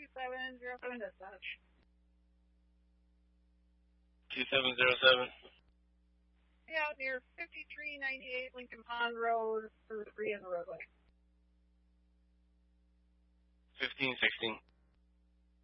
2707 dispatch. 2707. Yeah, near 5398 Lincoln Pond Road, for 3 in the roadway. 1516.